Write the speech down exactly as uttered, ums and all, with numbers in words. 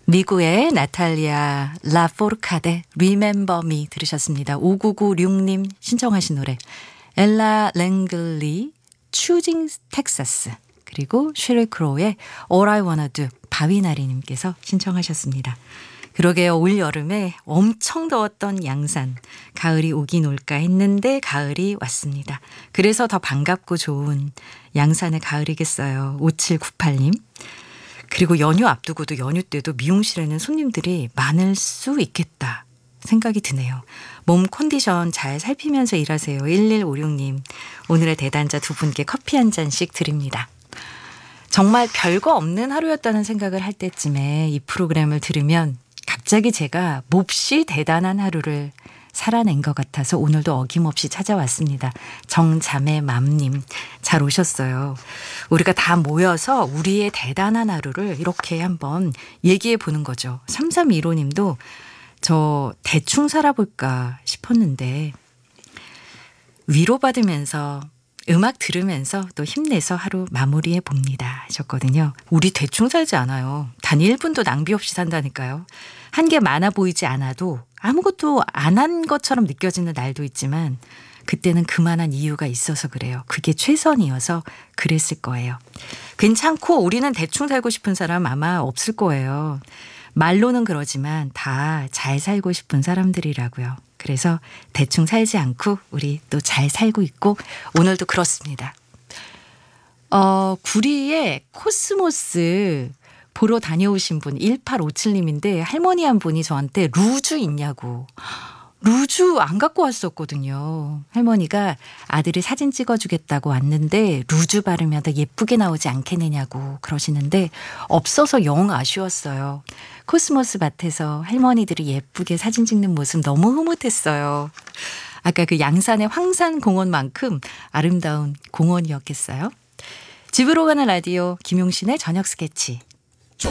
미국의 나탈리아 라포르카데 Remember Me 들으셨습니다. 오구구육님 신청하신 노래 엘라 랭글리 Choosing Texas 그리고 쉐릴 크로우의 All I Wanna Do 바위나리님께서 신청하셨습니다. 그러게요. 올 여름에 엄청 더웠던 양산 가을이 오긴 올까 했는데 가을이 왔습니다. 그래서 더 반갑고 좋은 양산의 가을이겠어요. 오칠구팔님. 그리고 연휴 앞두고도 연휴 때도 미용실에는 손님들이 많을 수 있겠다 생각이 드네요. 몸 컨디션 잘 살피면서 일하세요. 일일오육님. 오늘의 대단자 두 분께 커피 한 잔씩 드립니다. 정말 별거 없는 하루였다는 생각을 할 때쯤에 이 프로그램을 들으면 갑자기 제가 몹시 대단한 하루를 살아낸 것 같아서 오늘도 어김없이 찾아왔습니다. 정자매맘님 잘 오셨어요. 우리가 다 모여서 우리의 대단한 하루를 이렇게 한번 얘기해 보는 거죠. 삼삼일오님도 저 대충 살아볼까 싶었는데 위로받으면서 음악 들으면서 또 힘내서 하루 마무리해 봅니다 하셨거든요. 우리 대충 살지 않아요. 단 일 분도 낭비 없이 산다니까요. 한 게 많아 보이지 않아도 아무것도 안 한 것처럼 느껴지는 날도 있지만 그때는 그만한 이유가 있어서 그래요. 그게 최선이어서 그랬을 거예요. 괜찮고 우리는 대충 살고 싶은 사람 아마 없을 거예요. 말로는 그러지만 다 잘 살고 싶은 사람들이라고요. 그래서 대충 살지 않고 우리 또 잘 살고 있고 오늘도 그렇습니다. 어, 구리에 코스모스 보러 다녀오신 분 일팔오칠님인데 할머니 한 분이 저한테 루즈 있냐고. 루즈 안 갖고 왔었거든요. 할머니가 아들이 사진 찍어주겠다고 왔는데 루즈 바르면 더 예쁘게 나오지 않겠느냐고 그러시는데 없어서 영 아쉬웠어요. 코스모스 밭에서 할머니들이 예쁘게 사진 찍는 모습 너무 흐뭇했어요. 아까 그 양산의 황산공원만큼 아름다운 공원이었겠어요. 집으로 가는 라디오 김용신의 저녁 스케치